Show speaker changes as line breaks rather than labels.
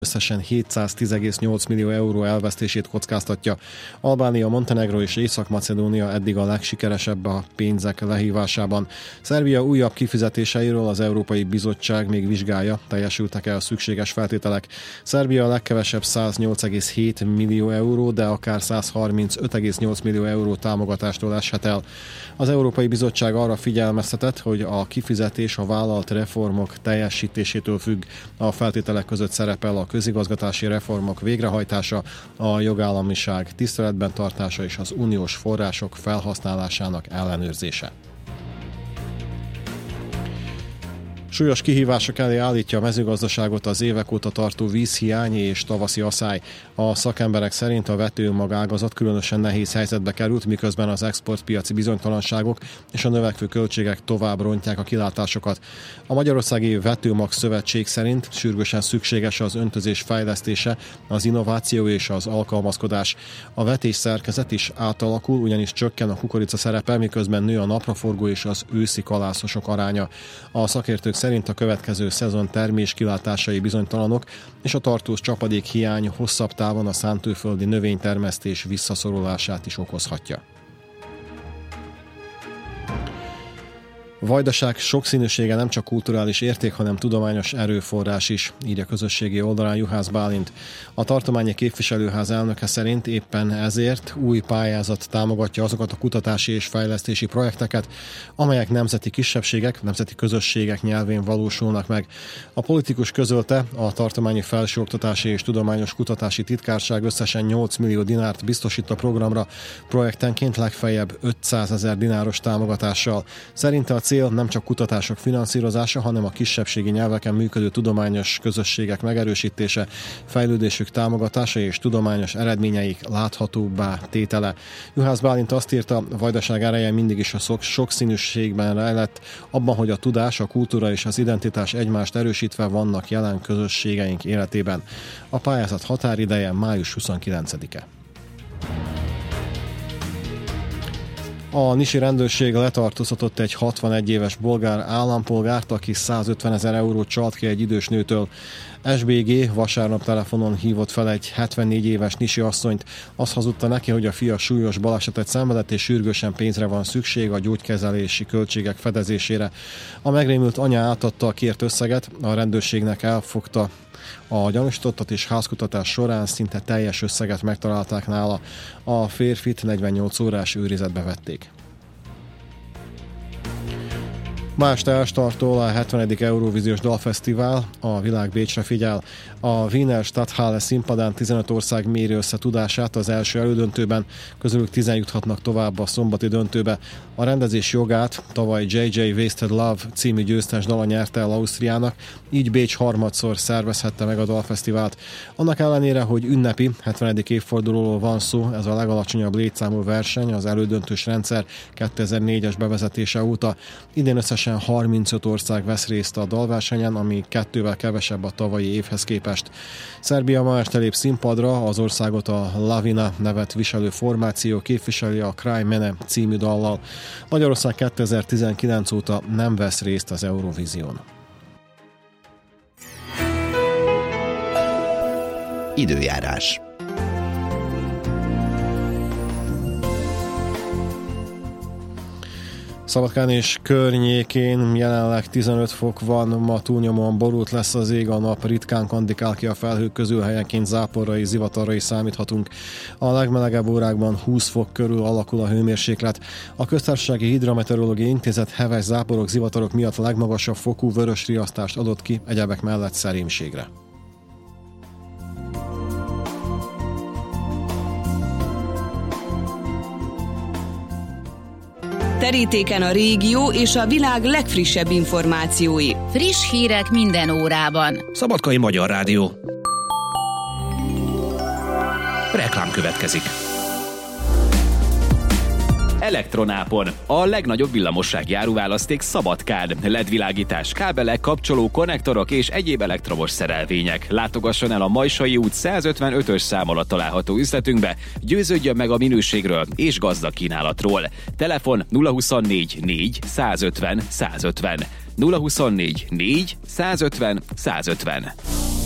összesen 710,8 millió euró elvesztését kockáztatja. Albánia, Montenegró és Észak-Macedónia eddig a legsikeresebb a pénzek lehívásában. Szerbia újabb kifizetéseiről az Európai Bizottság még vizsgálja, teljesültek-e a szükséges feltételek. Szerbia a legkevesebb 108,7 millió euró, de akár 135,8 millió euró támogatástól eshet el. Az Európai Bizottság arra figyelmeztetett, hogy a kifizetés a vállalt reformok teljesítésétől függ. A feltételek között szerepel a közigazgatási reformok végrehajtása, a jogállamiság tiszteletben tartása és az uniós források felhasználásának ellenőrzése. Súlyos kihívások elé állítja a mezőgazdaságot az évek óta tartó vízhiány és tavaszi aszály. A szakemberek szerint a vetőmag ágazat különösen nehéz helyzetbe került, miközben az exportpiaci bizonytalanságok és a növekvő költségek tovább rontják a kilátásokat. A Magyarországi Vetőmag Szövetség szerint sürgősen szükséges az öntözés fejlesztése, az innováció és az alkalmazkodás. A vetés szerkezet is átalakul, ugyanis csökken a kukorica szerepe, miközben nő a napraforgó és az őszi kalászosok aránya. A szakértők szerint a következő szezon termés kilátásai bizonytalanok, és a tartós csapadék hiány hosszabb távon a szántóföldi növénytermesztés visszaszorulását is okozhatja. Vajdaság sokszínűsége nem csak kulturális érték, hanem tudományos erőforrás is, így a közösségi oldalán Juhász Bálint. A tartományi képviselőház elnöke szerint éppen ezért új pályázat támogatja azokat a kutatási és fejlesztési projekteket, amelyek nemzeti kisebbségek, nemzeti közösségek nyelvén valósulnak meg. A politikus közölte, a tartományi felsőoktatási és tudományos kutatási titkárság összesen 8 millió dinárt biztosít a programra, projektenként legfeljebb 500 000 dináros támogatással. Szerinte a cél nem csak kutatások finanszírozása, hanem a kisebbségi nyelveken működő tudományos közösségek megerősítése, fejlődésük támogatása és tudományos eredményeik láthatóbbá tétele. Juhász Bálint azt írta, a Vajdaság ereje mindig is a sokszínűségben rejlett, abban, hogy a tudás, a kultúra és az identitás egymást erősítve vannak jelen közösségeink életében. A pályázat határideje május 29-e. A nisi rendőrség letartóztatott egy 61 éves bolgár állampolgárt, aki 150 000 eurót csalt ki egy idős nőtől. SBG vasárnap telefonon hívott fel egy 74 éves nisi asszonyt. Azt hazudta neki, hogy a fia súlyos balesetet szenvedett, és sürgősen pénzre van szükség a gyógykezelési költségek fedezésére. A megrémült anya átadta a kért összeget, a rendőrségnek elfogta a gyanúsítottat, és házkutatás során szinte teljes összeget megtalálták nála. A férfit 48 órás őrizetbe vették. Ma este elstartol a 70. Eurovíziós Dalfesztivál, a világ Bécsre figyel. A Wiener Stadthalle színpadán 15 ország méri össze tudását az első elődöntőben, közülük 10 juthatnak tovább a szombati döntőbe. A rendezés jogát tavaly JJ Wasted Love című győztes dala nyerte el Ausztriának, így Bécs harmadszor szervezhette meg a Dalfesztivált. Annak ellenére, hogy ünnepi 70. évfordulóról van szó, ez a legalacsonyabb létszámú verseny az elődöntős rendszer 2004-es bevezetése óta. Idén összesen 35 ország vesz részt a dalversenyen, ami 2-vel kevesebb a tavalyi évhez képest. Szerbia ma este lép színpadra, az országot a Lavina nevet viselő formáció képviseli a Kraj Mene című dallal. Magyarország 2019 óta nem vesz részt az Eurovízión.
Időjárás.
Szabadkán és környékén jelenleg 15 fok van, ma túlnyomóan borult lesz az ég, a nap ritkán kandikál ki a felhők közül, helyenként záporra és zivatarra is számíthatunk. A legmelegebb órákban 20 fok körül alakul a hőmérséklet. A Köztársasági Hidrometeorológiai Intézet heves záporok, zivatarok miatt a legmagasabb fokú vörös riasztást adott ki, egyebek mellett szerémségre.
Terítéken a régió és a világ legfrissebb információi.
Friss hírek minden órában.
Szabadkai Magyar Rádió. Reklám következik. Elektronápon. A legnagyobb villamossági áruválaszték Szabadkán. LED-világítás, kábelek, kapcsoló, konnektorok és egyéb elektromos szerelvények. Látogasson el a Majsai út 155-ös szám alatt található üzletünkbe, győződjön meg a minőségről és gazdag kínálatról. Telefon 024 4 150 150. 024 4 150 150.